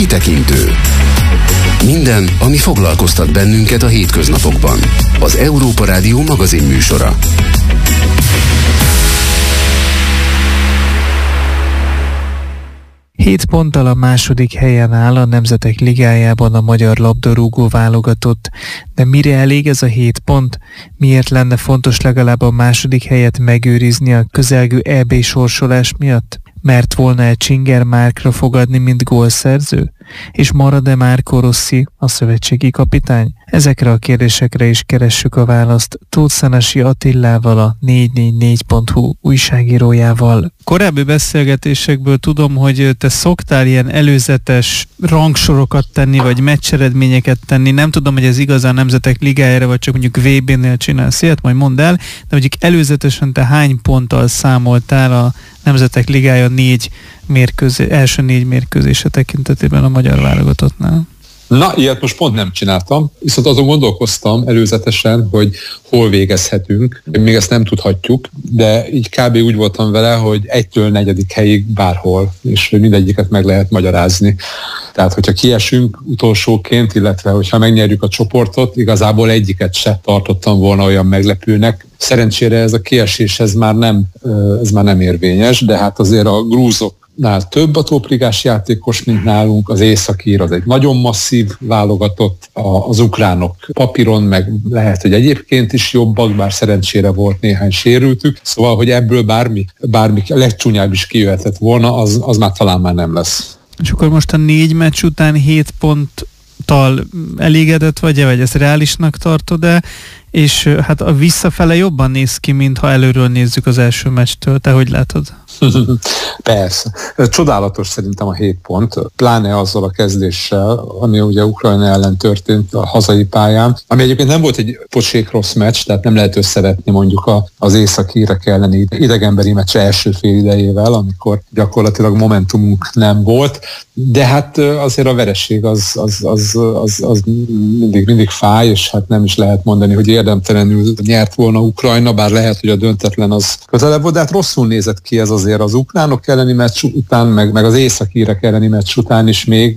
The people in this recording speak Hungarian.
Kitekintő. Minden, ami foglalkoztat bennünket a hétköznapokban. Az Európa Rádió magazin műsora. Hét ponttal a második helyen áll a Nemzetek Ligájában a magyar labdarúgó válogatott. De mire elég ez a 7 pont? Miért lenne fontos legalább a második helyet megőrizni a közelgő EB sorsolás miatt? Mert volna-e Csinger Márkra fogadni, mint gólszerző? És marad-e Marco Rossi, a szövetségi kapitány? Ezekre a kérdésekre is keressük a választ Tóth Szanasi Attilával, a 444.hu újságírójával. Korábbi beszélgetésekből tudom, hogy te szoktál ilyen előzetes rangsorokat tenni, vagy meccseredményeket tenni. Nem tudom, hogy ez igaz a Nemzetek Ligájára, vagy csak mondjuk VB-nél csinálsz ilyet, majd mondd el, de mondjuk előzetesen te hány ponttal számoltál a Nemzetek Ligája első 4 mérkőzése tekintetében a magyar válogatottnál? Na, ilyet most pont nem csináltam, viszont azon gondolkoztam előzetesen, hogy hol végezhetünk. Még ezt nem tudhatjuk, de így kb. Úgy voltam vele, hogy 1-től 4. helyig bárhol, és hogy mindegyiket meg lehet magyarázni. Tehát, hogyha kiesünk utolsóként, illetve hogyha megnyerjük a csoportot, igazából egyiket se tartottam volna olyan meglepőnek. Szerencsére ez a kiesés ez már nem érvényes, de hát azért a grúzoknál több a topligás játékos, mint nálunk, az északír az egy nagyon masszív válogatott, az ukránok papíron, meg lehet, hogy egyébként is jobbak, bár szerencsére volt néhány sérültük, szóval, hogy ebből bármi legcsúnyább is kijöhetett volna, az már talán már nem lesz. És akkor most a 4 meccs után 7 ponttal elégedett vagy-e, vagy ezt reálisnak tartod-e? És hát a visszafele jobban néz ki, mintha előről nézzük az első meccstől. Te hogy látod? Persze. Csodálatos szerintem a 7 pont, pláne azzal a kezdéssel, ami ugye Ukrajna ellen történt a hazai pályán, ami egyébként nem volt egy pocsék rossz meccs, tehát nem lehet összevetni mondjuk az északírek elleni idegenberi meccs első fél idejével, amikor gyakorlatilag momentumunk nem volt, de hát azért a vereség az mindig fáj, és hát nem is lehet mondani, hogy érdemtelenül nyert volna Ukrajna, bár lehet, hogy a döntetlen az közelebb volt, de hát rosszul nézett ki ez azért az ukránok elleni meccs után, meg az északírek elleni meccs után is még,